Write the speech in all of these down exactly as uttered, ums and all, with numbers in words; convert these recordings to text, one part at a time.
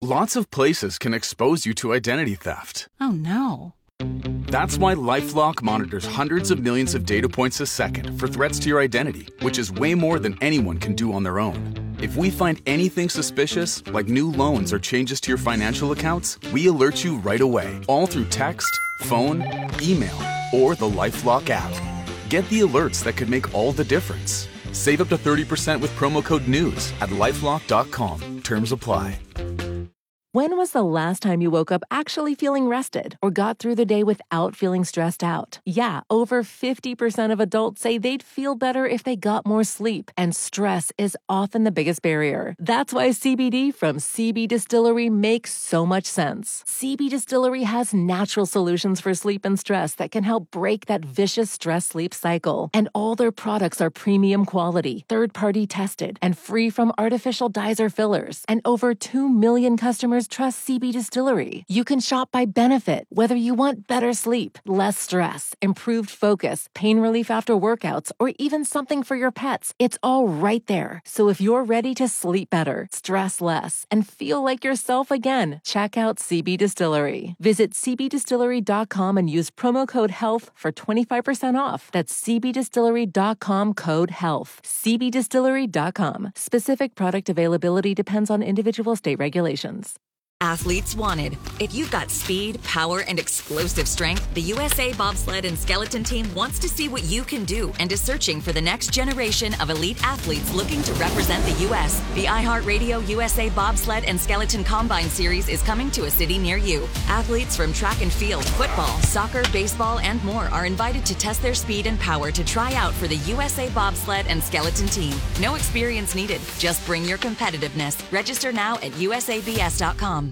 Lots of places can expose you to identity theft. Oh, no. That's why LifeLock monitors hundreds of millions of data points a second for threats to your identity, which is way more than anyone can do on their own. If we find anything suspicious, like new loans or changes to your financial accounts, we alert you right away, all through text, phone, email, or the LifeLock app. Get the alerts that could make all the difference. Save up to thirty percent with promo code NEWS at lifelock dot com. Terms apply. When was the last time you woke up actually feeling rested or got through the day without feeling stressed out? Yeah, over fifty percent of adults say they'd feel better if they got more sleep, and stress is often the biggest barrier. That's why C B D from C B Distillery makes so much sense. C B Distillery has natural solutions for sleep and stress that can help break that vicious stress-sleep cycle. And all their products are premium quality, third-party tested, and free from artificial dyes or fillers. And over two million customers trust C B Distillery. You can shop by benefit, whether you want better sleep, less stress, improved focus, pain relief after workouts, or even something for your pets. It's all right there. So if you're ready to sleep better, stress less, and feel like yourself again, check out C B Distillery. Visit c b distillery dot com and use promo code HEALTH for twenty-five percent off. That's c b distillery dot com code HEALTH. c b distillery dot com. Specific product availability depends on individual state regulations. Athletes wanted. If you've got speed, power, and explosive strength, the U S A Bobsled and Skeleton Team wants to see what you can do and is searching for the next generation of elite athletes looking to represent the U S The iHeartRadio U S A Bobsled and Skeleton Combine Series is coming to a city near you. Athletes from track and field, football, soccer, baseball, and more are invited to test their speed and power to try out for the U S A Bobsled and Skeleton Team. No experience needed. Just bring your competitiveness. Register now at u s a b s dot com.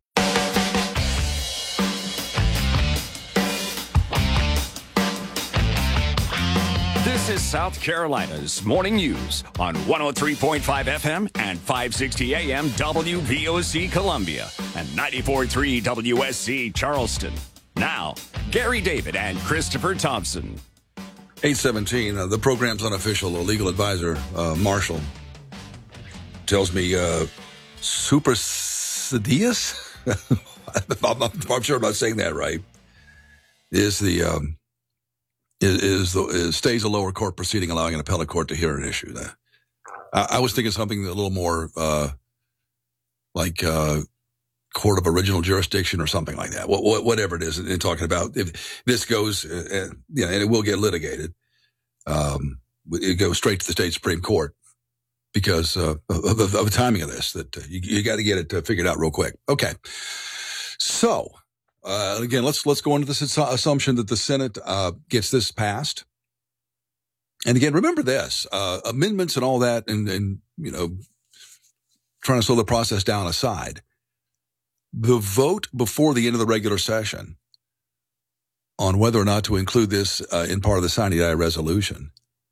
This is South Carolina's Morning News on one oh three point five F M and five sixty A M W V O C Columbia and ninety-four point three W S C Charleston. Now, Gary David and Christopher Thompson. eight seventeen, uh, the program's unofficial legal advisor, uh, Marshall, tells me uh, supersedious, I'm, I'm sure I'm not saying that right, is the... Um, Is, is the is stays a lower court proceeding allowing an appellate court to hear an issue. That I, I was thinking something a little more uh, like uh, court of original jurisdiction or something like that. What, what, whatever it is, and talking about if this goes, uh, you know, and it will get litigated. Um, it goes straight to the state Supreme Court because uh, of, of, of the timing of this. That uh, you, you got to get it uh, figured out real quick. Okay, so. Uh, again, let's let's go into this assumption that the Senate uh, gets this passed. And again, remember this, uh, amendments and all that and, and, you know, trying to slow the process down aside. The vote before the end of the regular session on whether or not to include this uh, in part of the sine die resolution,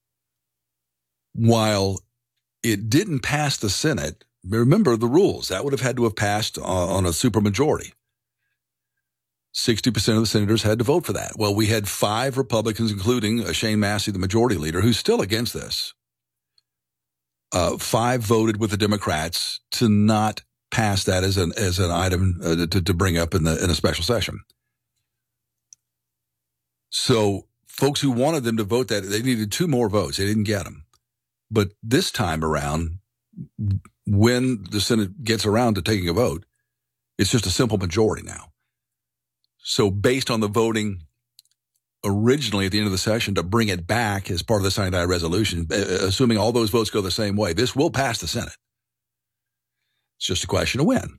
while it didn't pass the Senate, remember the rules. That would have had to have passed on, on a supermajority. sixty percent of the senators had to vote for that. Well, we had five Republicans, including Shane Massey, the majority leader, who's still against this. Uh, five voted with the Democrats to not pass that as an as an item uh, to, to bring up in the in a special session. So folks who wanted them to vote that, they needed two more votes. They didn't get them. But this time around, when the Senate gets around to taking a vote, it's just a simple majority now. So based on the voting originally at the end of the session to bring it back as part of the sine die resolution, assuming all those votes go the same way, this will pass the Senate. It's just a question of when.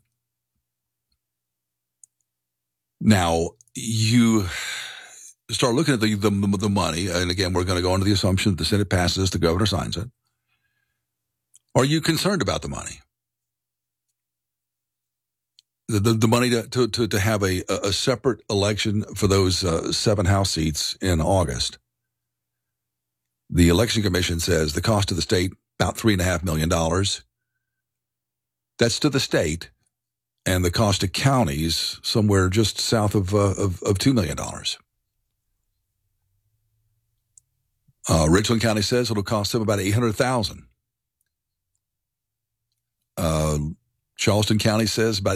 Now, you start looking at the, the, the money, and again, we're going to go under the assumption that the Senate passes, the governor signs it. Are you concerned about the money? The, the, the money to, to, to have a, a separate election for those uh, seven House seats in August. The Election Commission says the cost to the state, about three point five million dollars. That's to the state. And the cost to counties, somewhere just south of uh, of, of two million dollars. Uh, Richland County says it'll cost them about eight hundred thousand dollars. Uh, Charleston County says about